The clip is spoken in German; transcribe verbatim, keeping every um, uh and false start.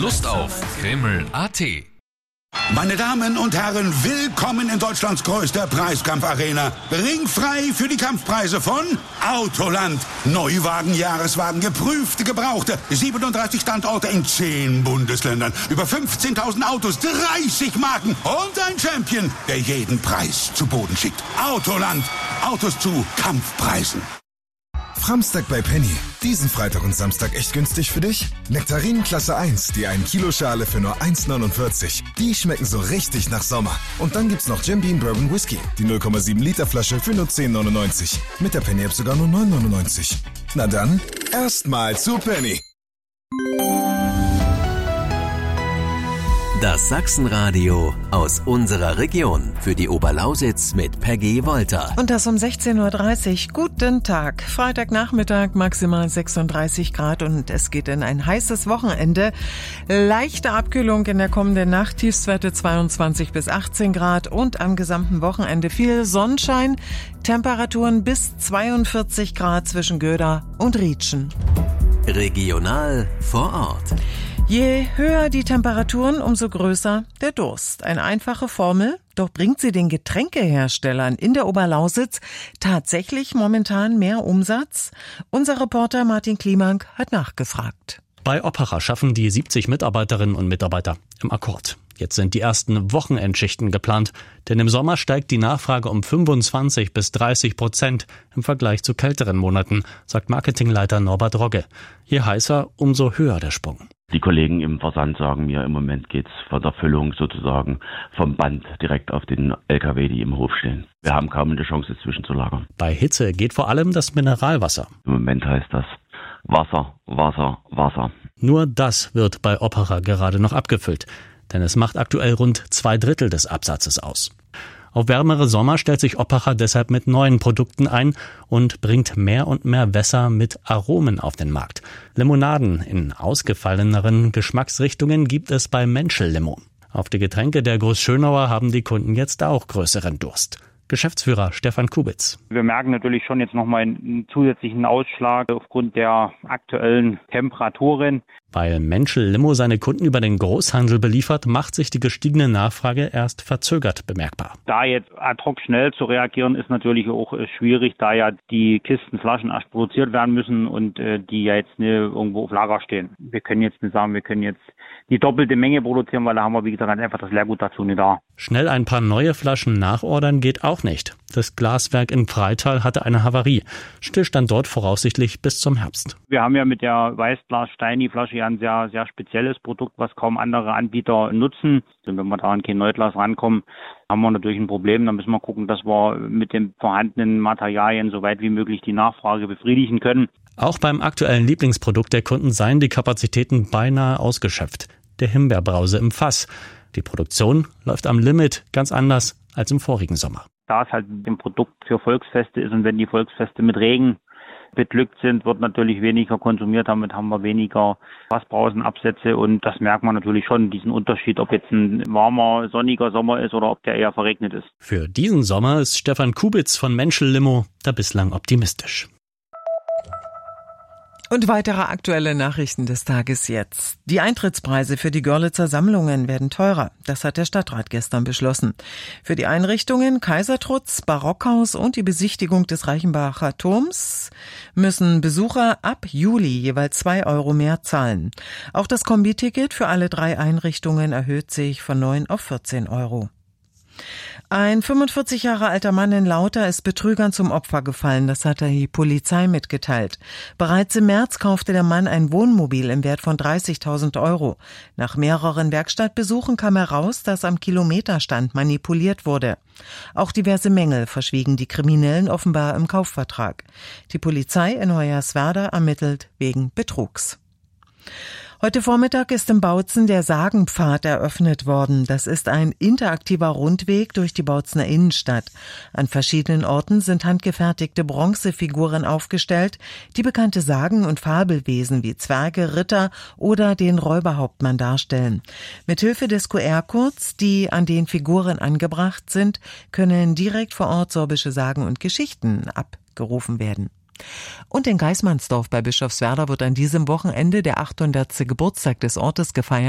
Lust auf Kreml punkt a t. Meine Damen und Herren, willkommen in Deutschlands größter Preiskampfarena. Ringfrei für die Kampfpreise von Autoland. Neuwagen, Jahreswagen, geprüfte, gebrauchte. siebenunddreißig Standorte in zehn Bundesländern. Über fünfzehntausend Autos, dreißig Marken und ein Champion, der jeden Preis zu Boden schickt. Autoland. Autos zu Kampfpreisen. Framstag bei Penny. Diesen Freitag und Samstag echt günstig für dich? Nektarinen Klasse eins, die ein Kilo Schale für nur eins neunundvierzig. Die schmecken so richtig nach Sommer. Und dann gibt's noch Jim Beam Bourbon Whisky. Die null Komma sieben Liter Flasche für nur zehn neunundneunzig. Mit der Penny App sogar nur neun neunundneunzig. Na dann, erstmal zu Penny. Das Sachsenradio aus unserer Region für die Oberlausitz mit Peggy Wolter. Und das um sechzehn Uhr dreißig. Guten Tag. Freitagnachmittag, maximal sechsunddreißig Grad und es geht in ein heißes Wochenende. Leichte Abkühlung in der kommenden Nacht, Tiefstwerte zweiundzwanzig bis achtzehn Grad und am gesamten Wochenende viel Sonnenschein, Temperaturen bis zweiundvierzig Grad zwischen Göda und Rietschen. Regional vor Ort. Je höher die Temperaturen, umso größer der Durst. Eine einfache Formel, doch bringt sie den Getränkeherstellern in der Oberlausitz tatsächlich momentan mehr Umsatz? Unser Reporter Martin Klimank hat nachgefragt. Bei Oppacher schaffen die siebzig Mitarbeiterinnen und Mitarbeiter im Akkord. Jetzt sind die ersten Wochenendschichten geplant, denn im Sommer steigt die Nachfrage um fünfundzwanzig bis dreißig Prozent im Vergleich zu kälteren Monaten, sagt Marketingleiter Norbert Rogge. Je heißer, umso höher der Sprung. Die Kollegen im Versand sagen mir, im Moment geht's von der Füllung sozusagen vom Band direkt auf den L K W, die im Hof stehen. Wir haben kaum eine Chance, es zwischenzulagern. Bei Hitze geht vor allem das Mineralwasser. Im Moment heißt das Wasser, Wasser, Wasser. Nur das wird bei Oppacher gerade noch abgefüllt, denn es macht aktuell rund zwei Drittel des Absatzes aus. Auf wärmere Sommer stellt sich Oppacher deshalb mit neuen Produkten ein und bringt mehr und mehr Wässer mit Aromen auf den Markt. Limonaden in ausgefalleneren Geschmacksrichtungen gibt es bei Menschel-Limo. Auf die Getränke der Großschönauer haben die Kunden jetzt auch größeren Durst. Geschäftsführer Stefan Kubitz. Wir merken natürlich schon jetzt nochmal einen zusätzlichen Ausschlag aufgrund der aktuellen Temperaturen. Weil Menschel-Limo seine Kunden über den Großhandel beliefert, macht sich die gestiegene Nachfrage erst verzögert bemerkbar. Da jetzt ad hoc schnell zu reagieren, ist natürlich auch schwierig, da ja die Kisten Flaschen erst produziert werden müssen und äh, die ja jetzt ne, irgendwo auf Lager stehen. Wir können jetzt nicht sagen, wir können jetzt die doppelte Menge produzieren, weil da haben wir, wie gesagt, einfach das Leergut dazu nicht da. Schnell ein paar neue Flaschen nachordern geht auch nicht. Das Glaswerk in Freital hatte eine Havarie. Stillstand dort voraussichtlich bis zum Herbst. Wir haben ja mit der Weißglas-Steini-Flasche ja ein sehr, sehr spezielles Produkt, was kaum andere Anbieter nutzen. Und wenn wir da an kein Neuglas rankommen, haben wir natürlich ein Problem. Da müssen wir gucken, dass wir mit den vorhandenen Materialien so weit wie möglich die Nachfrage befriedigen können. Auch beim aktuellen Lieblingsprodukt der Kunden seien die Kapazitäten beinahe ausgeschöpft. Der Himbeerbrause im Fass. Die Produktion läuft am Limit, ganz anders als im vorigen Sommer. Da es halt ein Produkt für Volksfeste ist und wenn die Volksfeste mit Regen beglückt sind, wird natürlich weniger konsumiert. Damit haben wir weniger Fassbrausenabsätze und das merkt man natürlich schon, diesen Unterschied, ob jetzt ein warmer, sonniger Sommer ist oder ob der eher verregnet ist. Für diesen Sommer ist Stefan Kubitz von Menschel-Limo da bislang optimistisch. Und weitere aktuelle Nachrichten des Tages jetzt. Die Eintrittspreise für die Görlitzer Sammlungen werden teurer. Das hat der Stadtrat gestern beschlossen. Für die Einrichtungen Kaisertrutz, Barockhaus und die Besichtigung des Reichenbacher Turms müssen Besucher ab Juli jeweils zwei Euro mehr zahlen. Auch das Kombi-Ticket für alle drei Einrichtungen erhöht sich von neun auf vierzehn Euro. Ein fünfundvierzig Jahre alter Mann in Lauter ist Betrügern zum Opfer gefallen, das hat die Polizei mitgeteilt. Bereits im März kaufte der Mann ein Wohnmobil im Wert von dreißigtausend Euro. Nach mehreren Werkstattbesuchen kam heraus, dass am Kilometerstand manipuliert wurde. Auch diverse Mängel verschwiegen die Kriminellen offenbar im Kaufvertrag. Die Polizei in Hoyerswerda ermittelt wegen Betrugs. Heute Vormittag ist in Bautzen der Sagenpfad eröffnet worden. Das ist ein interaktiver Rundweg durch die Bautzener Innenstadt. An verschiedenen Orten sind handgefertigte Bronzefiguren aufgestellt, die bekannte Sagen- und Fabelwesen wie Zwerge, Ritter oder den Räuberhauptmann darstellen. Mithilfe des Q R-Codes, die an den Figuren angebracht sind, können direkt vor Ort sorbische Sagen und Geschichten abgerufen werden. Und in Geismannsdorf bei Bischofswerda wird an diesem Wochenende der achthundertste Geburtstag des Ortes gefeiert.